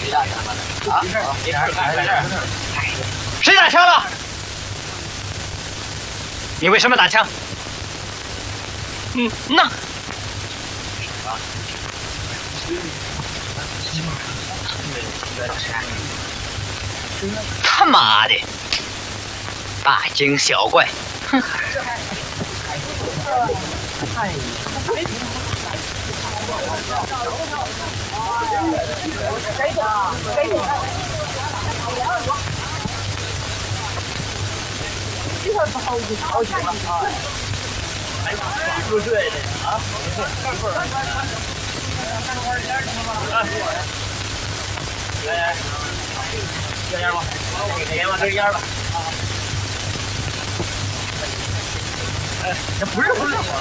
谁打枪了？你为什么打枪？那。他妈的，大惊小怪！哼！ 入队的啊！来，要烟吗？给我这烟吧。哎，这不是。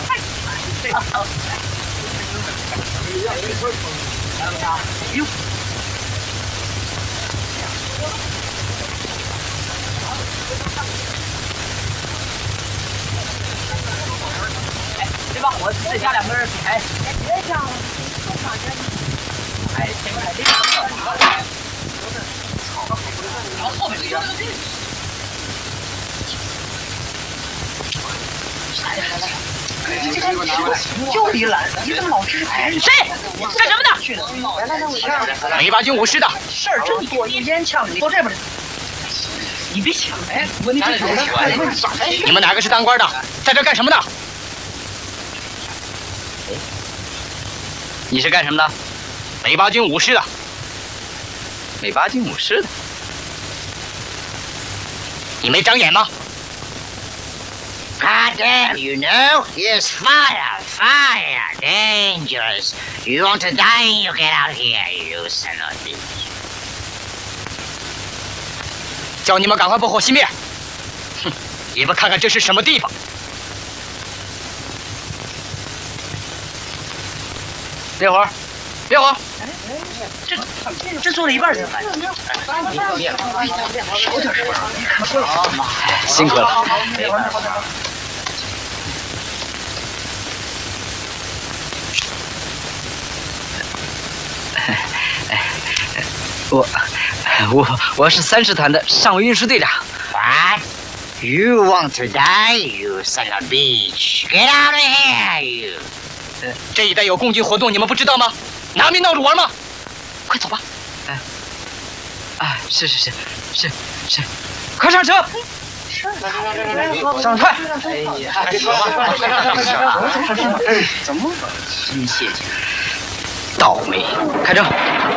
哟。别把火再加2根水苔。别加了，不放这里。哎，前面这个。然后后面就这个。就你懒，你怎么老是谁？干什么的？ 梅八军武师的。 事儿真多，一烟呛你坐这边。你别抢哎！ 你们哪个是当官的？在这干什么的？你是干什么的？梅八军武师的。梅八军武师的。你没长眼吗 ？God damn, you know, it's fire, dangerous. You want to die, you get out here, you son of a bitch. 叫你们赶快不火熄灭！哼，你们看看这是什么地方？烈火，烈火！ 这做了一半人来。 少点声，辛苦了。我是30团的上尉运输队长。 What? You want to die, you son of a bitch? Get out of here, you! 这一带有共军活动，你们不知道吗？拿命闹着玩吗？快走吧！是，快上车！上快！哎呀，走吧！怎么？真谢谢。倒霉！开车！